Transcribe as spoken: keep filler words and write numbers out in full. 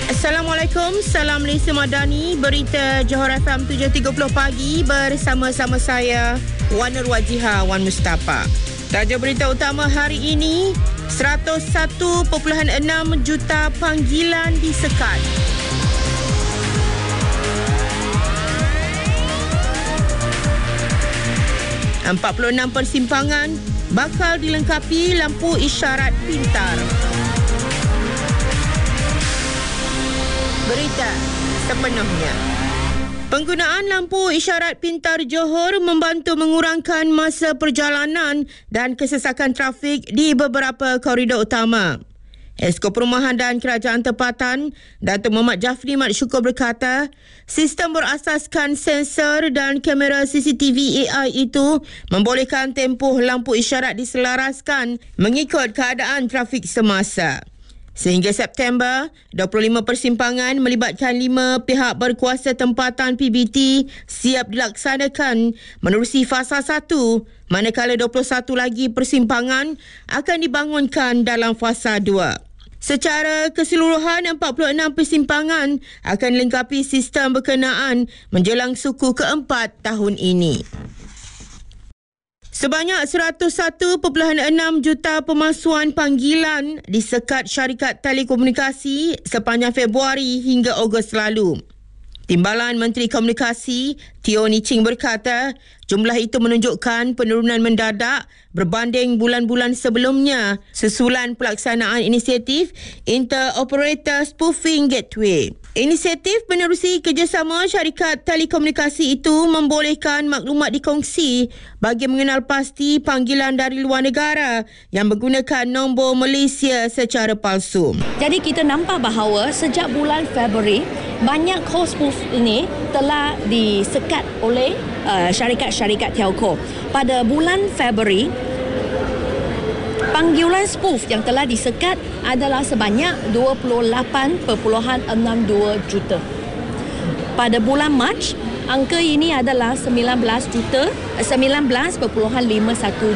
Assalamualaikum, salam Malaysia Madani. Berita Johor F M tujuh tiga puluh pagi bersama-sama saya Wan Nur Wajiha Wan Mustafa. Tajuk berita utama hari ini, seratus satu perpuluhan enam juta panggilan disekat. empat puluh enam persimpangan bakal dilengkapi lampu isyarat pintar. Berita sepenuhnya. Penggunaan lampu isyarat pintar Johor membantu mengurangkan masa perjalanan dan kesesakan trafik di beberapa koridor utama. Esko Perumahan dan Kerajaan Tempatan, Datuk Muhammad Jafri Mat Syukur berkata, sistem berasaskan sensor dan kamera C C T V A I itu membolehkan tempoh lampu isyarat diselaraskan mengikut keadaan trafik semasa. Sehingga September, dua puluh lima persimpangan melibatkan lima pihak berkuasa tempatan P B T siap dilaksanakan menerusi fasa satu, manakala dua puluh satu lagi persimpangan akan dibangunkan dalam fasa dua. Secara keseluruhan, empat puluh enam persimpangan akan dilengkapi sistem berkenaan menjelang suku keempat tahun ini. Sebanyak seratus satu perpuluhan enam juta pemalsuan panggilan disekat syarikat telekomunikasi sepanjang Februari hingga Ogos lalu. Timbalan Menteri Komunikasi Teo Ni Ching berkata, jumlah itu menunjukkan penurunan mendadak berbanding bulan-bulan sebelumnya susulan pelaksanaan inisiatif Inter-Operator Spoofing Gateway. Inisiatif menerusi kerjasama syarikat telekomunikasi itu membolehkan maklumat dikongsi bagi mengenal pasti panggilan dari luar negara yang menggunakan nombor Malaysia secara palsu. Jadi kita nampak bahawa sejak bulan Februari, banyak call spoof ini telah disekat oleh uh, syarikat-syarikat telco. Pada bulan Februari, panggilan spoof yang telah disekat adalah sebanyak dua puluh lapan perpuluhan enam dua juta. Pada bulan Mac, angka ini adalah sembilan belas juta, sembilan belas perpuluhan lima satu